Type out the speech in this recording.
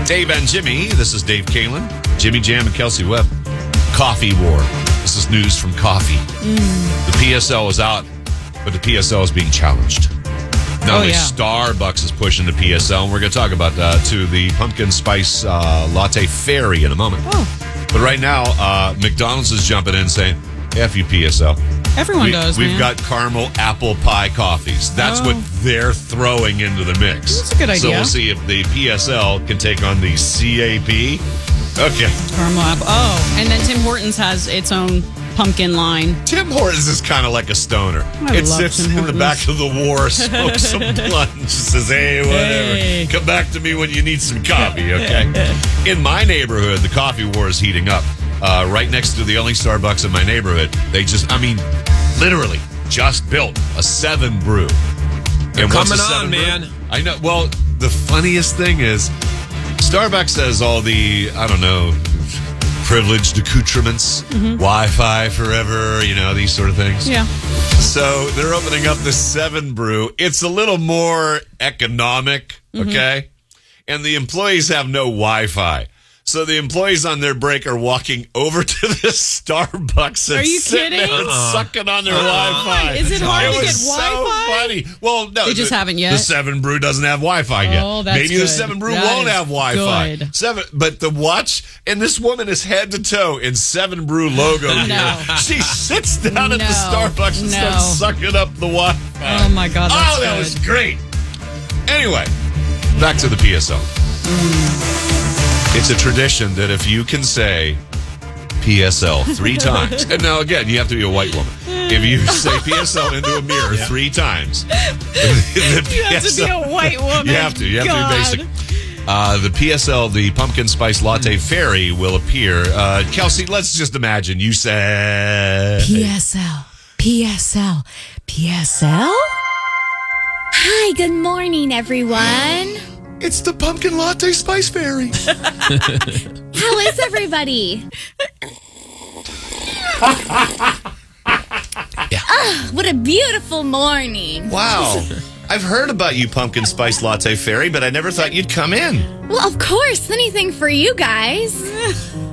Dave and Jimmy. This is Dave Kalin, Jimmy Jam, and Kelsey Webb. Coffee war. This is news from coffee. The PSL is out, but the PSL is being challenged. Not only Starbucks is pushing the PSL, and we're going to talk about to the pumpkin spice latte fairy in a moment. But right now, McDonald's is jumping in saying, F you PSL. Everyone does, We've got caramel apple pie coffees. That's what they're throwing into the mix. That's a good idea. So we'll see if the PSL can take on the CAP. Okay. Caramel apple. Oh, and then Tim Hortons has its own pumpkin line. Tim Hortons is kind of like a stoner. It sits in the back of the war, smokes some blunt, and just says, hey, whatever. Hey. Come back to me when you need some coffee, okay? In my neighborhood, the coffee war is heating up. Right next to the only Starbucks in my neighborhood, they literally just built a 7 brew. They're coming on, man. I know. Well, the funniest thing is Starbucks has all the, privileged accoutrements, Wi-Fi forever, these sort of things. Yeah. So they're opening up the 7 brew. It's a little more economic, okay? And the employees have no Wi-Fi. So the employees on their break are walking over to this Starbucks and Are you sitting kidding? there and sucking on their Wi-Fi. Is it hard to get so Wi-Fi? funny. Well, no. They just haven't yet? The 7 brew doesn't have Wi-Fi yet. Oh, that's Maybe good. the 7 brew That won't is have Wi-Fi. good. But the watch, and this woman is head to toe in 7 brew logo gear. No. She sits down at the No. Starbucks and No. starts sucking up the Wi-Fi. Oh, my God, that's that good. was great. Anyway, back to the PSL. It's a tradition that if you can say PSL 3 times, and now again, you have to be a white woman. If you say PSL into a mirror 3 times, You have to be a white woman. You have to. You have God. to be basic. The PSL, the pumpkin spice latte fairy, will appear. Kelsey, let's just imagine you say PSL. Hi, good morning, everyone. It's the pumpkin latte spice fairy. How is everybody? What a beautiful morning. Wow. I've heard about you, pumpkin spice latte fairy, but I never thought you'd come in. Well, of course, anything for you guys.